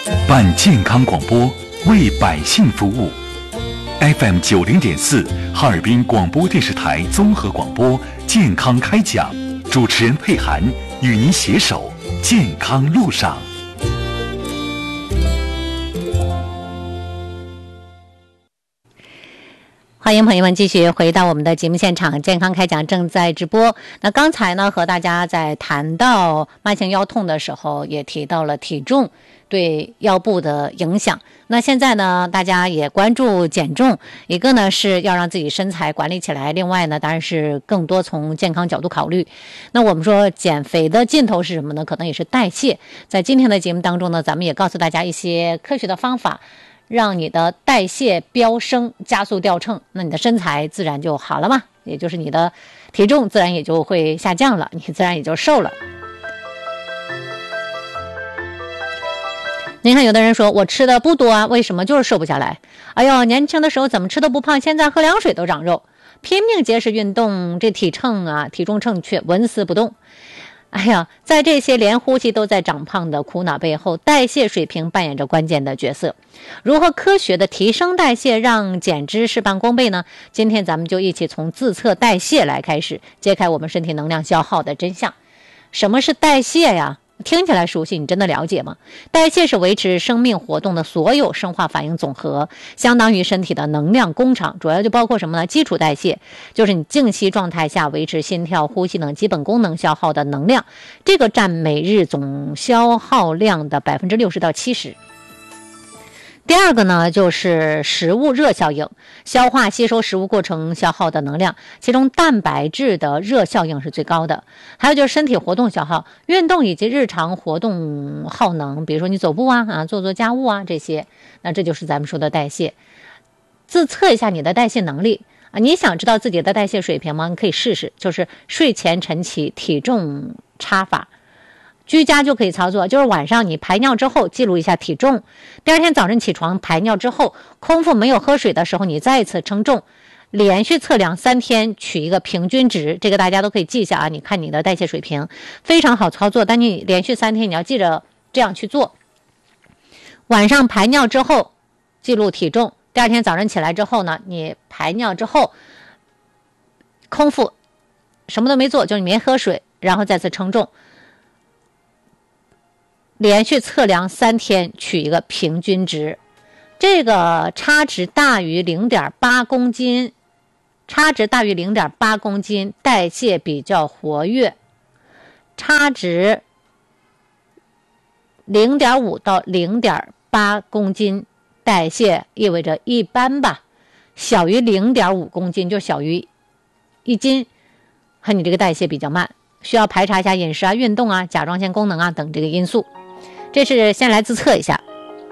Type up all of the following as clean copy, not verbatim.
办健康广播，为百姓服务。FM 90.4，哈尔滨广播电视台综合广播健康开讲，主持人佩涵与您携手健康路上。 欢迎朋友们继续回到我们的节目现场，健康开讲正在直播。那刚才呢，和大家在谈到慢性腰痛的时候，也提到了体重对腰部的影响。那现在呢，大家也关注减重，一个呢是要让自己身材管理起来，另外呢，当然是更多从健康角度考虑。那我们说减肥的尽头是什么呢？可能也是代谢。在今天的节目当中呢，咱们也告诉大家一些科学的方法，让你的代谢飙升，加速掉秤，那你的身材自然就好了嘛，也就是你的体重自然也就会下降了，你自然也就瘦了。您看有的人说我吃的不多啊，为什么就是瘦不下来？哎呦，年轻的时候怎么吃都不胖，现在喝凉水都长肉，拼命节食运动，这体重秤却纹丝不动。哎呀，在这些连呼吸都在长胖的苦恼背后，代谢水平扮演着关键的角色。如何科学的提升代谢，让减脂事半功倍呢？今天咱们就一起从自测代谢来开始，揭开我们身体能量消耗的真相。什么是代谢呀？听起来熟悉，你真的了解吗？代谢是维持生命活动的所有生化反应总和，相当于身体的能量工厂，主要就包括什么呢？基础代谢，就是你静息状态下维持心跳、呼吸等基本功能消耗的能量，这个占每日总消耗量的60%到70%。第二个呢，就是食物热效应，消化吸收食物过程消耗的能量，其中蛋白质的热效应是最高的。还有就是身体活动消耗，运动以及日常活动耗能，比如说你走步做家务这些，那这就是咱们说的代谢。自测一下你的代谢能力你想知道自己的代谢水平吗？你可以试试，就是睡前晨起体重差法。居家就可以操作，就是晚上你排尿之后记录一下体重，第二天早晨起床排尿之后，空腹没有喝水的时候，你再一次称重，连续测量3天取一个平均值，这个大家都可以记一下你看你的代谢水平，非常好操作，但你连续3天你要记着这样去做。晚上排尿之后记录体重，第二天早晨起来之后呢，你排尿之后空腹什么都没做，就是你没喝水，然后再次称重，连续测量3天取一个平均值，这个差值大于 0.8 公斤，代谢比较活跃，差值 0.5 到 0.8 公斤代谢意味着一般吧，小于 0.5 公斤就小于1斤，和你这个代谢比较慢，需要排查一下饮食运动甲状腺功能等这个因素。这是先来自测一下。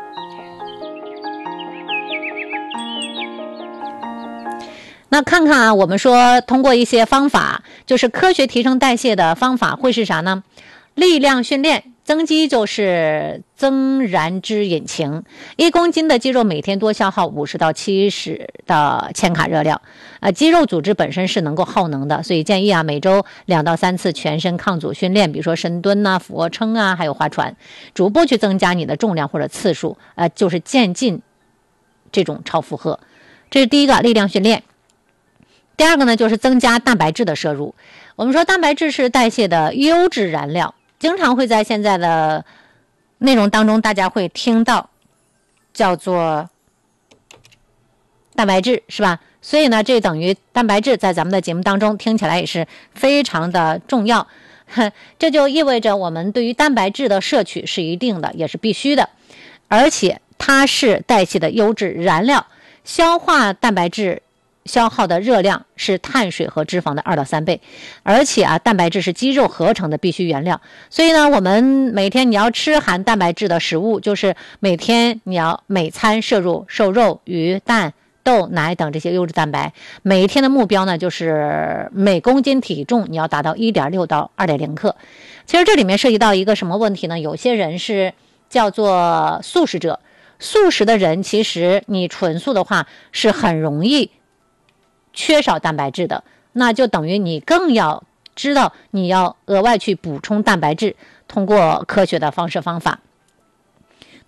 那看看我们说通过一些方法，就是科学提升代谢的方法会是啥呢？力量训练，增肌就是增燃脂引擎，1公斤的肌肉每天多消耗50到70的千卡热量。肌肉组织本身是能够耗能的，所以建议每周2到3次全身抗阻训练，比如说深蹲俯卧撑还有划船，逐步去增加你的重量或者次数，就是渐进这种超负荷。这是第一个力量训练。第二个呢，就是增加蛋白质的摄入。我们说蛋白质是代谢的优质燃料，经常会在现在的内容当中大家会听到叫做蛋白质，是吧？所以呢，这等于蛋白质在咱们的节目当中听起来也是非常的重要。这就意味着我们对于蛋白质的摄取是一定的，也是必须的，而且它是代谢的优质燃料。消化蛋白质消耗的热量是碳水和脂肪的2到3倍，而且蛋白质是肌肉合成的必需原料。所以呢，我们每天你要吃含蛋白质的食物，就是每天你要每餐摄入瘦肉、鱼、蛋、豆、奶等这些优质蛋白。每一天的目标呢，就是每公斤体重你要达到 1.6 到 2.0 克。其实这里面涉及到一个什么问题呢？有些人是叫做素食者，素食的人其实你纯素的话是很容易缺少蛋白质的，那就等于你更要知道你要额外去补充蛋白质，通过科学的方式方法。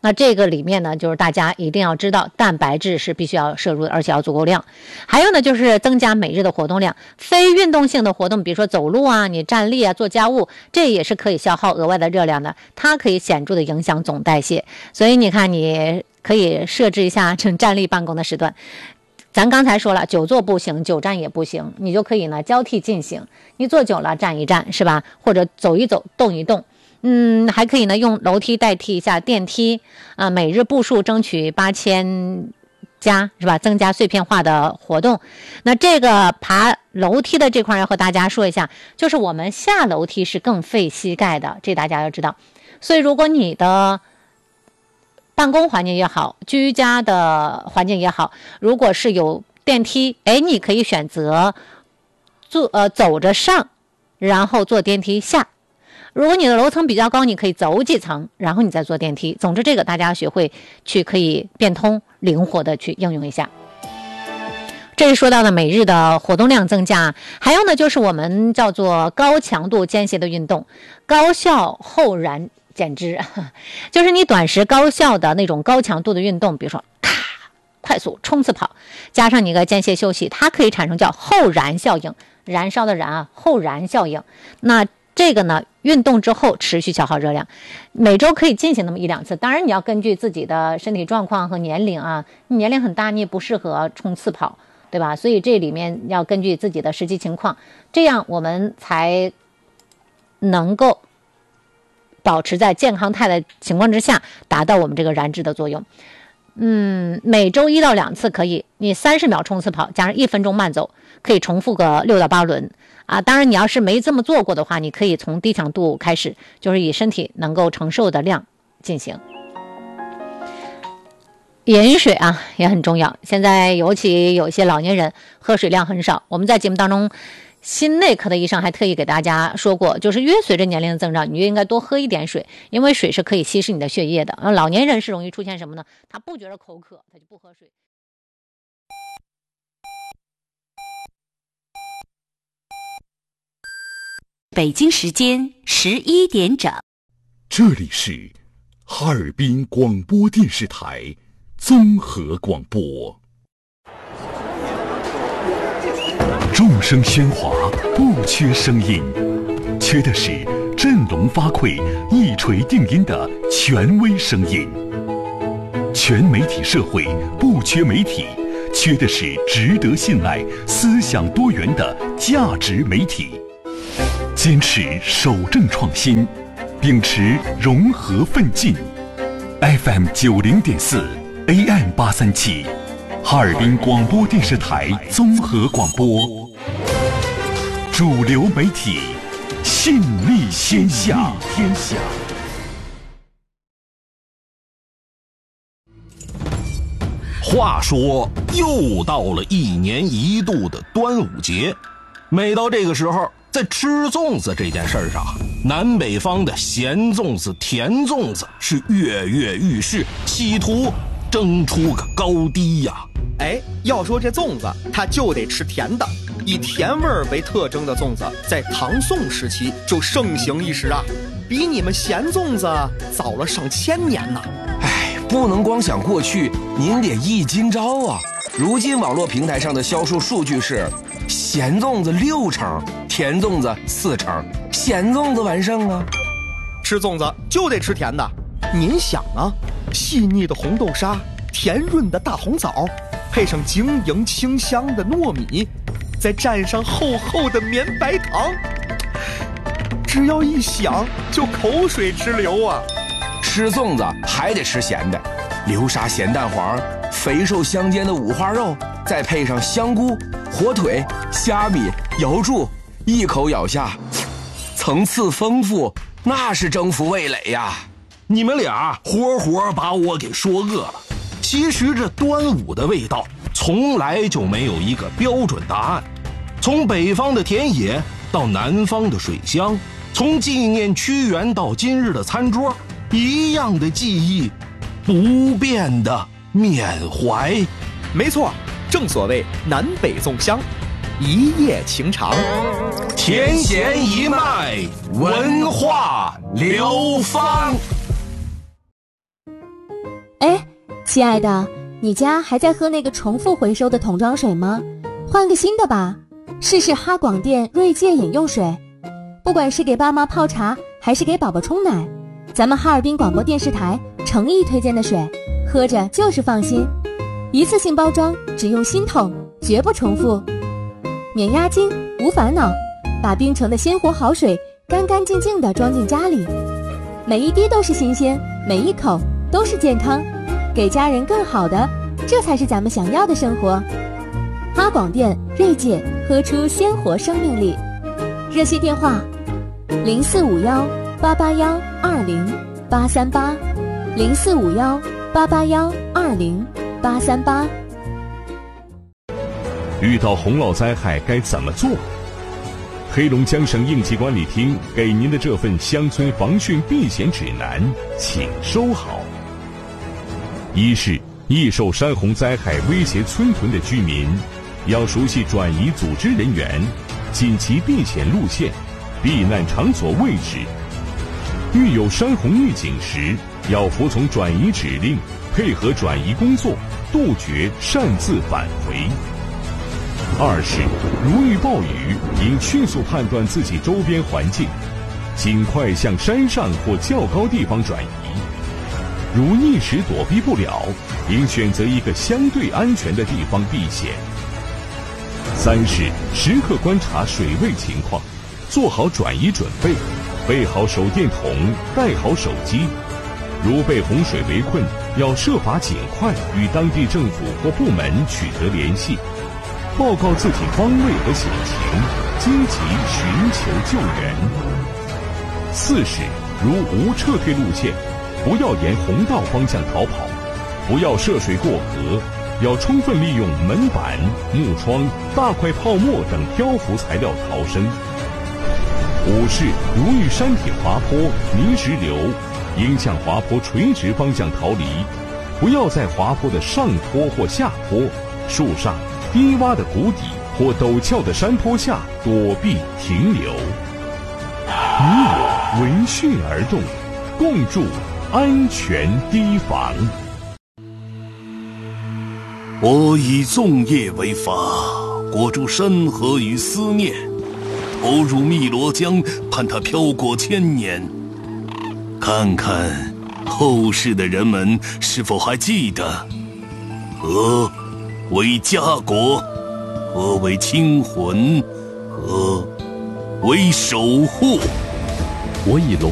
那这个里面呢，就是大家一定要知道，蛋白质是必须要摄入的，而且要足够量。还有呢，就是增加每日的活动量。非运动性的活动，比如说走路啊、你站立啊、做家务，这也是可以消耗额外的热量的，它可以显著的影响总代谢。所以你看，你可以设置一下站立办公的时段。咱刚才说了，久坐不行，久站也不行，你就可以呢交替进行。你坐久了站一站，是吧？或者走一走，动一动。还可以呢用楼梯代替一下电梯啊，每日步数争取8000加，是吧？增加碎片化的活动。那这个爬楼梯的这块要和大家说一下，就是我们下楼梯是更费膝盖的，这大家要知道。所以如果你的办公环境也好，居家的环境也好，如果是有电梯，你可以选择走着上，然后坐电梯下。如果你的楼层比较高，你可以走几层，然后你再坐电梯。总之这个大家学会去可以变通灵活的去应用一下。这是说到的每日的活动量增加。还有呢，就是我们叫做高强度间歇的运动，高效后燃减脂，就是你短时高效的那种高强度的运动，比如说咔快速冲刺跑，加上你一个间歇休息，它可以产生叫后燃效应，燃烧的燃啊，后燃效应。那这个呢，运动之后持续消耗热量，每周可以进行那么1-2次。当然你要根据自己的身体状况和年龄啊，你年龄很大，你也不适合冲刺跑，对吧？所以这里面要根据自己的实际情况，这样我们才能够保持在健康态的情况之下，达到我们这个燃脂的作用。每周1到2次可以，你30秒冲刺跑加上1分钟慢走，可以重复个6到8轮啊。当然你要是没这么做过的话，你可以从低强度开始，就是以身体能够承受的量进行。饮水啊也很重要，现在尤其有一些老年人喝水量很少，我们在节目当中心内科的医生还特意给大家说过，就是越随着年龄的增长，你越应该多喝一点水，因为水是可以稀释你的血液的。老年人是容易出现什么呢？他不觉得口渴，他就不喝水。 北京时间11点整， 这里是哈尔滨广播电视台综合广播。众声喧哗，不缺声音，缺的是振聋发聩、一锤定音的权威声音。全媒体社会不缺媒体，缺的是值得信赖、思想多元的价值媒体。坚持守正创新，秉持融合奋进。FM 90.4 AM 837，哈尔滨广播电视台综合广播。主流媒体，信力天下。 话说，又到了1年1度的端午节，每到这个时候，在吃粽子这件事上，南北方的咸粽子、甜粽子是跃跃欲试，企图争出个高低呀。 要说这粽子，它就得吃甜的。以甜味儿为特征的粽子，在唐宋时期就盛行一时啊，比你们咸粽子早了上千年呢。 不能光想过去，您得忆今朝啊。如今网络平台上的销售数据是，咸粽子6成，甜粽子4成，咸粽子完胜啊。 吃粽子就得吃甜的，您想啊，细腻的红豆沙，甜润的大红枣，配上晶莹清香的糯米，再蘸上厚厚的绵白糖，只要一想就口水直流啊。 吃粽子还得吃咸的，流沙咸蛋黄，肥瘦相间的五花肉，再配上香菇、火腿、虾米、瑶柱，一口咬下，层次丰富，那是征服味蕾呀。 你们俩活活把我给说饿了。其实这端午的味道从来就没有一个标准答案，从北方的田野到南方的水乡，从纪念屈原到今日的餐桌，一样的记忆，不变的缅怀。 没错，正所谓南北粽香，一夜情长， 甜咸一脉，文化流芳。 亲爱的，你家还在喝那个重复回收的桶装水吗？换个新的吧，试试哈广电锐界饮用水。不管是给爸妈泡茶，还是给宝宝冲奶，咱们哈尔滨广播电视台诚意推荐的水，喝着就是放心。一次性包装，只用新桶，绝不重复，免押金，无烦恼，把冰城的鲜活好水干干净净地装进家里，每一滴都是新鲜，每一口都是健康，给家人更好的，这才是咱们想要的生活。哈广电锐界，喝出鲜活生命力。热线电话0451-881-20838，0451-881-20838。 遇到洪涝灾害该怎么做？黑龙江省应急管理厅给您的这份乡村防汛避险指南，请收好。一是易受山洪灾害威胁村屯的居民，要熟悉转移组织人员、紧急避险路线、避难场所位置。遇有山洪预警时，要服从转移指令，配合转移工作，杜绝擅自返回。二是如遇暴雨，应迅速判断自己周边环境，尽快向山上或较高地方转移。如一时躲避不了，应选择一个相对安全的地方避险。三是时刻观察水位情况，做好转移准备，备好手电筒，带好手机。如被洪水围困，要设法尽快与当地政府或部门取得联系，报告自己方位和险情，积极寻求救援。四是如无撤退路线，不要沿洪道方向逃跑，不要涉水过河，要充分利用门板、木窗、大块泡沫等漂浮材料逃生。五是如遇山体滑坡、泥石流，应向滑坡垂直方向逃离，不要在滑坡的上坡或下坡、树上、低洼的谷底或陡峭的山坡下躲避停留。你我闻讯而动，共筑安全堤防。 我以粽叶为法，裹住山河与思念，投入汨罗江，盼它飘过千年。看看后世的人们是否还记得，河为家国，河为清魂，河为守护。 我以龙